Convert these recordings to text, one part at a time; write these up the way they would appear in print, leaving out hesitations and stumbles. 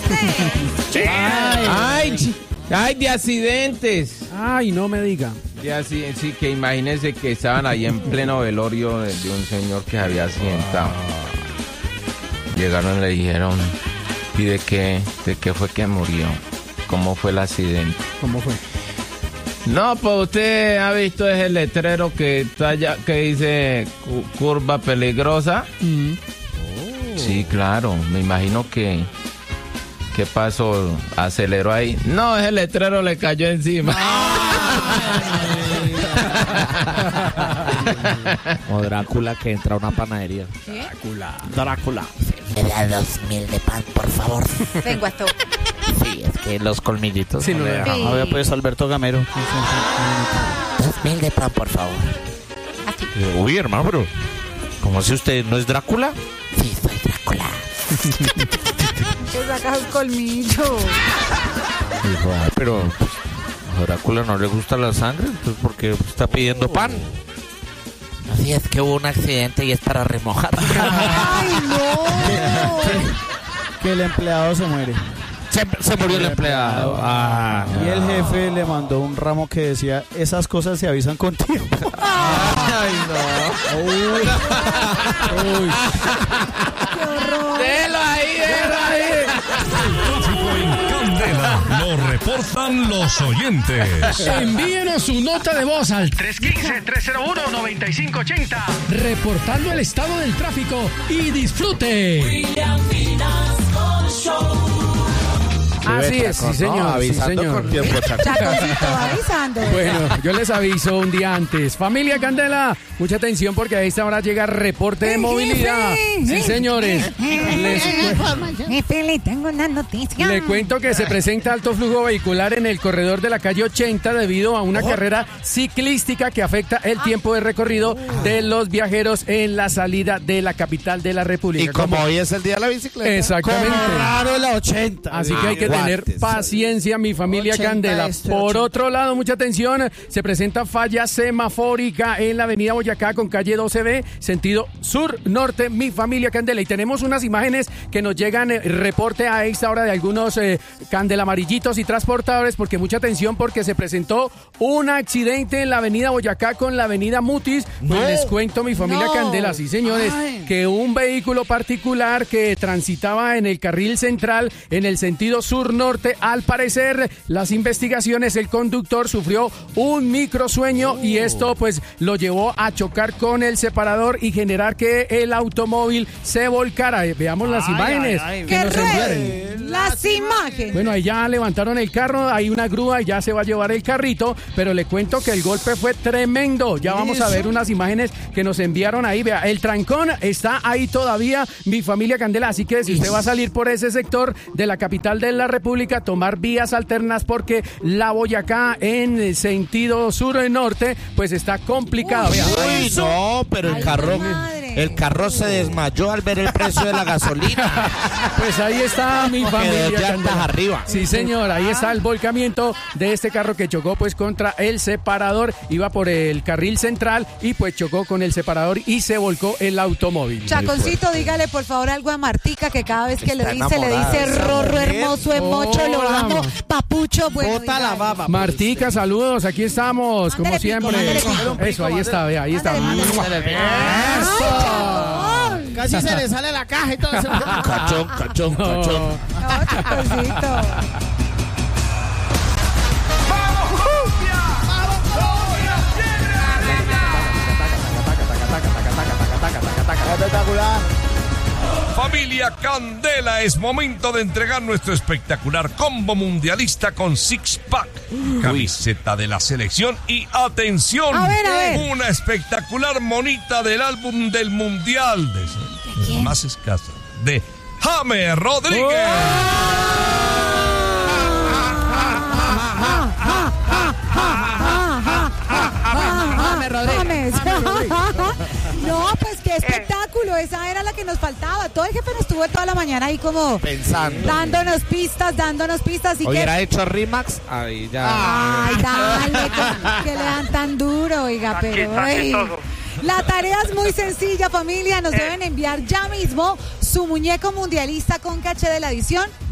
Ay, de accidentes. Ay, no me diga. Sí, que imagínense que estaban ahí en pleno velorio de un señor que se había accidentado. Llegaron y le dijeron, ¿y de qué fue que murió? ¿Cómo fue el accidente? ¿Cómo fue? No, pues usted ha visto ese letrero que está allá, que dice curva peligrosa. Sí, claro, me imagino que... ¿Qué pasó? ¿Aceleró ahí? No, ese letrero le cayó encima. O Drácula que entra a una panadería. ¿Qué? Drácula. Me da 2.000 de pan, por favor. Vengo esto. Sí, es que los colmillitos. Sí, no le dejan. No había pues Alberto Gamero. 2.000 de pan, por favor. Así. Uy, hermano, pero ¿cómo si usted no es Drácula? Sí, soy Drácula. Te sacas un colmillo. Dijo, ay, pero pues, a Drácula no le gusta la sangre, entonces ¿por qué está pidiendo pan? Así es que hubo un accidente y es para remojar. ¡Ay, no! Que el empleado se muere. Se murió el empleado. Y el jefe le mandó un ramo que decía, esas cosas se avisan con tiempo. Ay, no. Uy. ¡Qué horror! Déjalo ahí. En Candela lo reportan los oyentes. Envíenos su nota de voz al 315-301-9580, reportando el estado del tráfico y disfrute. Así es, sí señor, avisando sí, señor. con tiempo, Chaconcito, avisando. Bueno, yo les aviso un día antes. Familia Candela, mucha atención porque a esta hora llega reporte de movilidad. Sí, señores. Jefe, le tengo una noticia. Le cuento que se presenta alto flujo vehicular en el corredor de la calle 80 debido a una carrera ciclística que afecta el tiempo de recorrido de los viajeros en la salida de la capital de la República. Y como hoy es el día de la bicicleta. Exactamente. Como raro la 80. Así que hay que tener paciencia, mi familia 80 Candela. Por otro lado, mucha atención, se presenta falla semafórica en la avenida Boyacá con calle 12B, sentido sur-norte, mi familia Candela. Y tenemos unas imágenes que nos llegan, reporte a esta hora de algunos candelamarillitos y transportadores, porque mucha atención porque se presentó un accidente en la avenida Boyacá con la avenida Mutis. Pues les cuento, mi familia Candela, sí señores, que un vehículo particular que transitaba en el carril central en el sentido sur-norte, al parecer las investigaciones, el conductor sufrió un microsueño y esto pues lo llevó a chocar con el separador y generar que el automóvil se volcara. Veamos las imágenes que nos enviaron. Las imágenes. Bueno, ahí ya levantaron el carro, hay una grúa y ya se va a llevar el carrito, pero le cuento que el golpe fue tremendo. Ya vamos a ver unas imágenes que nos enviaron ahí. Vea, el trancón está ahí todavía, mi familia Candela, así que si usted va a salir por ese sector de la capital de la República, tomar vías alternas porque la Boyacá en sentido sur-norte pues está complicado. Vea. Uy, no, pero Ay, el carro se desmayó al ver el precio de la gasolina. Pues ahí está mi familia llantas Candela. arriba. Sí, señor, ahí está el volcamiento de este carro que chocó pues contra el separador, iba por el carril central y pues chocó con el separador y se volcó el automóvil. Chaconcito, dígale por favor algo a Martica, que cada vez que Está le dice enamorada, Rorro, hermoso, emocho, lo Hola, amo, ma. papucho, bueno. Bota la baba. Martica, saludos, aquí estamos, como Mándale pico, siempre. mándale pico. Eso, ahí está, vea, ahí está. Mándale. Eso. Casi se le sale la caja y todo eso. Cachón. No, Chaconcito. Espectacular. Familia Candela, es momento de entregar nuestro espectacular combo mundialista con Six Pack, camiseta de la selección y atención, A ver. una espectacular monita del álbum del mundial de más escasa de James Rodríguez. James. No, pues qué espectáculo, esa era la que nos faltaba. Todo el jefe nos estuvo toda la mañana ahí como Pensando. dándonos pistas y Hubiera hecho Rimax, ahí ya. Ay, dale, que le dan tan duro, oiga, pero ay. La tarea es muy sencilla, familia. Nos deben enviar ya mismo su muñeco mundialista con caché de la edición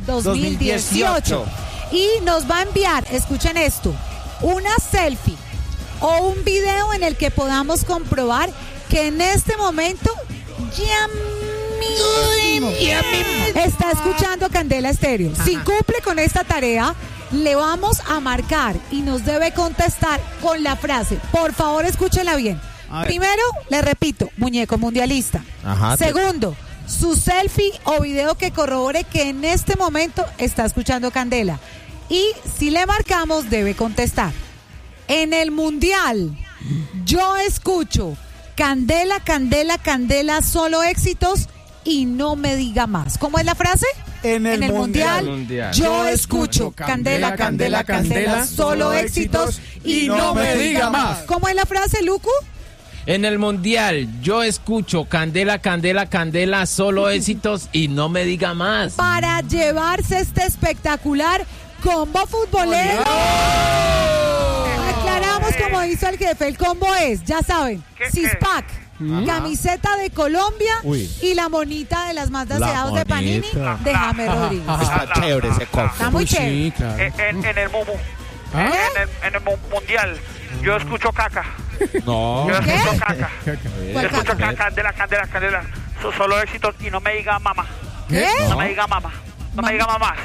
2018. Y nos va a enviar, escuchen esto, una selfie o un video en el que podamos comprobar que en este momento ya mismo está escuchando Candela Estéreo. Si cumple con esta tarea, le vamos a marcar y nos debe contestar con la frase. Por favor, escúchenla bien. Primero, le repito, muñeco mundialista. Ajá. Segundo, su selfie o video que corrobore que en este momento está escuchando Candela. Y si le marcamos, debe contestar. En el mundial, yo escucho Candela, Candela, Candela, solo éxitos y no me diga más. ¿Cómo es la frase? En el mundial, yo escucho Candela, Candela, Candela, solo éxitos y no me diga más. ¿Cómo es la frase, Lucu? En el mundial, yo escucho Candela, Candela, Candela, solo éxitos y no me diga más. Para llevarse este espectacular combo futbolero. Aclaramos como hizo el jefe, el combo es, ya saben, Six-Pack, camiseta de Colombia y la monita de las más deseados de Panini de James Rodríguez. Está chévere ese combo. Está muy chévere. Sí, claro. En el Mumu. En el mundial. Yo escucho caca. No. Yo ¿Qué? escucho caca. Yo ¿Cuál escucho caca? Candela, Candela, Candela. Solo éxitos y no me diga mamá. ¿Qué? No me diga mamá. No me diga mamá.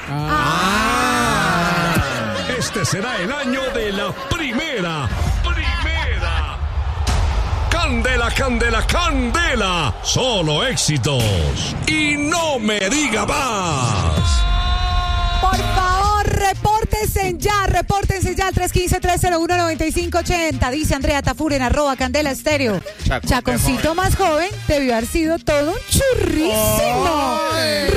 Este será el año de la primera. Candela, Candela, Candela. Solo éxitos. Y no me diga más. Por favor, repórtense ya al 315-301-9580. Dice Andrea Tafur en @Candela Estéreo. Chaco Chaconcito más joven debió haber sido todo un churrísimo.